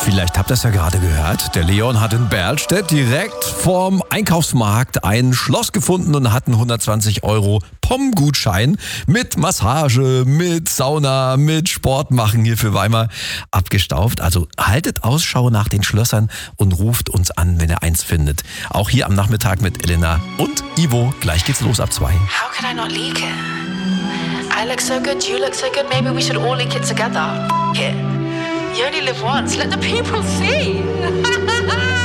Vielleicht habt ihr es ja gerade gehört. Der Leon hat in Berlstedt direkt vorm Einkaufsmarkt ein Schloss gefunden und hat einen 120 € POM-Gutschein mit Massage, mit Sauna, mit Sport machen hier für Weimar abgestaubt. Also haltet Ausschau nach den Schlössern und ruft uns an, wenn ihr eins findet. Auch hier am Nachmittag mit Elena und Ivo. Gleich geht's los ab 2. How could I not leak it? I look so good, you look so good, maybe we should all leak it together. F it. You only live once, let the people see.